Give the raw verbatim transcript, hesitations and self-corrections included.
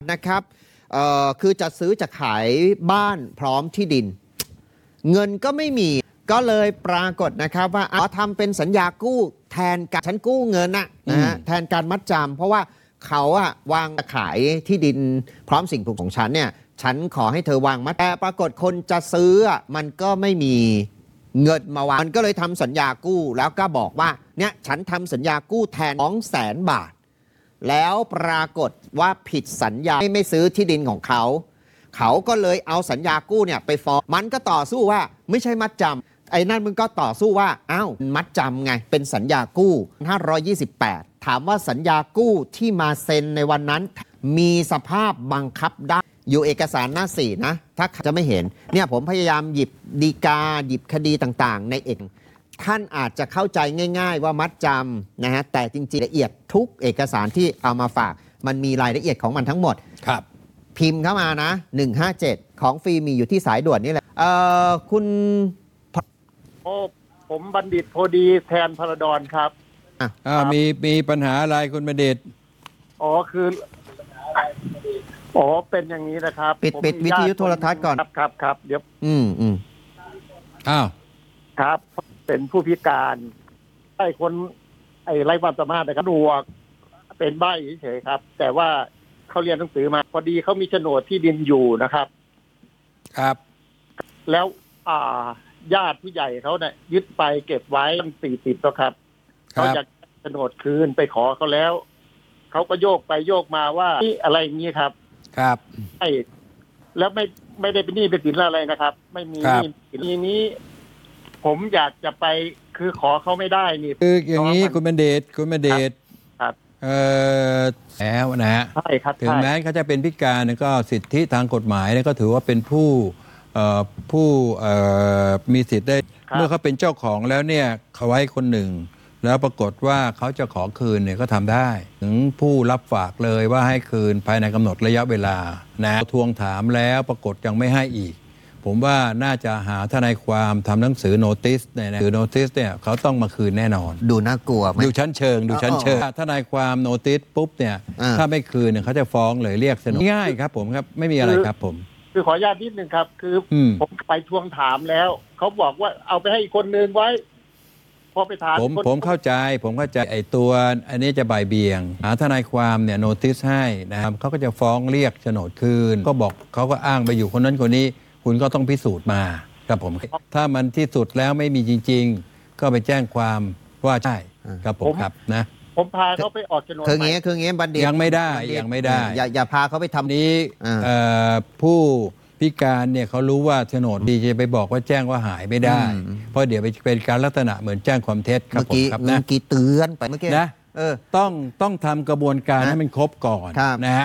นะครับเอ่อคือจะซื้อจะขายบ้านพร้อมที่ดิน เงินก็ไม่มีก็เลยปรากฏนะครับว่าเอาทำเป็นสัญญากู้แทนการฉันกู้เงินนะนะฮะแทนการมัดจำเพราะว่าเขาอะวางขายที่ดินพร้อมสิ่งปลูกของฉันเนี่ยฉันขอให้เธอวางมัดแต่ปรากฏคนจะซื้ออะมันก็ไม่มีเงินมาวางมันก็เลยทำสัญญากู้แล้วก็บอกว่าเนี่ยฉันทำสัญญากู้แทนสองแสนบาทแล้วปรากฏว่าผิดสัญญาไม่ไม่ซื้อที่ดินของเขาเขาก็เลยเอาสัญญากู้เนี่ยไปฟ้องมันก็ต่อสู้ว่าไม่ใช่มัดจำไอ้นั่นมึงก็ต่อสู้ว่าอ้าวมัดจำไงเป็นสัญญากู้ห้าร้อยยี่สิบแปดถามว่าสัญญากู้ที่มาเซ็นในวันนั้นมีสภาพบังคับได้อยู่เอกสารหน้าสี่นะถ้าจะไม่เห็นเนี่ยผมพยายามหยิบฎีกาหยิบคดีต่างๆในเอกท่านอาจจะเข้าใจง่ายๆว่ามัดจำนะฮะแต่จริงๆละเอียดทุกเอกสารที่เอามาฝากมันมีรายละเอียดของมันทั้งหมดครับพิมพ์เข้ามานะหนึ่งห้าเจ็ดของฟรีมีอยู่ที่สายด่วนนี่แหละเอ่อคุณโอ้ผมบัณฑิตโพดีแทนพระดอนครับอ่ามีมีปัญหาอะไรคุณบัณฑิตอ๋อคืออ๋อเป็นอย่างนี้นะครับปิดปิดวิทยุโทรทัศน์ก่อนครับครับครับเดี๋ยวอืมอืมอ้าวครับเป็นผู้พิการไอ้คนไอ้ไร้ความสามารถนะครับดวกเป็นใบ้เฉยๆครับแต่ว่าเขาเรียนหนังสือมาพอดีเขามีโฉนดที่ดินอยู่นะครับครับแล้วอ่าญาติผู้ใหญ่เขาเนี่ยยึดไปเก็บไว้สี่สิบแล้วครับเขาอยากโฉนดคืนไปขอเขาแล้วเขาก็โยกไปโยกมาว่านี่อะไรอย่างนี้ครับครับไอ้แล้วไม่ไม่ได้เป็นหนี้เป็นสินอะไรนะครับไม่มีหนี้ทีนี้ผมอยากจะไปคือขอเขาไม่ได้นี่คืออย่างนี้คุณบัณฑิตคุณบัณฑิตครับเอ่อแล้วนะฮะใช่ครับถึงแม้เขาจะเป็นพิการก็สิทธิทางกฎหมายก็ถือว่าเป็นผู้ผู้มีสิทธิ์ได้เมื่อเขาเป็นเจ้าของแล้วเนี่ยเขาไว้คนหนึ่งแล้วปรากฏว่าเขาจะขอคืนเนี่ยก็ทำได้ถึงผู้รับฝากเลยว่าให้คืนภายในกำหนดระยะเวลานะทวงถามแล้วปรากฏยังไม่ให้อีกผมว่าน่าจะหาทนายความทำหนังสือโนติสเนี่ยคือโนติสเนี่ยเขาต้องมาคืนแน่นอนดูน่ากลัวไหมดูชั้นเชิงดูชั้นเชิงทนายความโนติสปุ๊บเนี่ยถ้าไม่คืนเนี่ยเขาจะฟ้องเลยเรียกสนง่ายครับผมครับไม่มีอะไรครับผมคือขออนุญาตนิดนึงครับคือผมไปทวงถามแล้วเขาบอกว่าเอาไปให้อีกคนนึงไว้พอไปถามผมผมเข้าใจผมเข้าใจไอ้ตัวอันนี้จะบ่ายเบี่ยงหาทนายความเนี่ยโนติสให้นะครับเขาก็จะฟ้องเรียกโฉนดคืนก็บอกเขาก็อ้างไปอยู่คนนั้นคนนี้คุณก็ต้องพิสูจน์มาครับผมถ้ามันที่สุดแล้วไม่มีจริงๆก็ไปแจ้งความว่าใช่ครับผมครับนะผมพาเขาไปออกโฉนดคืองี้คืองี้บัณฑิตยังไม่ได้ยังไม่ได้อย่าอย่าพาเขาไปทำนี้ผู้พิการเนี่ยเขารู้ว่าโฉนดดีจะไปบอกว่าแจ้งว่าหายไม่ได้เพราะเดี๋ยวไปเป็นการลักษณะเหมือนแจ้งความเท็จครับผมครับนะเมื่อกี้เตือนไปเมื่อกี้นะต้องต้องทำกระบวนการให้มันครบก่อนนะฮะ